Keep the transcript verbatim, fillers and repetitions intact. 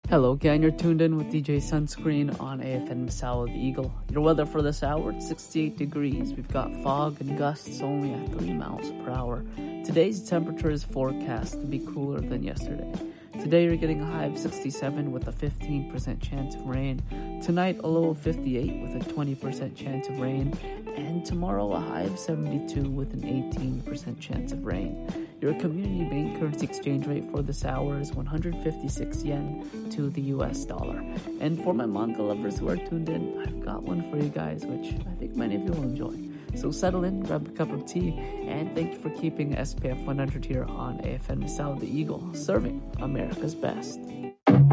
Hello again, you're tuned in with D J Sunscreen on A F M Masao the Eagle. Your weather for this hour, it's sixty-eight degrees. We've got fog and gusts only at three miles per hour. Today's temperature is forecast to be cooler than yesterday. Today you're getting a high of sixty-seven with a fifteen percent chance of rain. Tonight a low of fifty-eight with a twenty percent chance of rain. And tomorrow a high of seventy-two with an eighteen percent chance of rain. Your community bank currency exchange rate for this hour is one hundred fifty-six yen to the U S dollar. And for my manga lovers who are tuned in, I've got one for you guys, which I think many of you will enjoy. So settle in, grab a cup of tea, and thank you for keeping S P F one hundred here on A F M Masao the Eagle, serving America's best.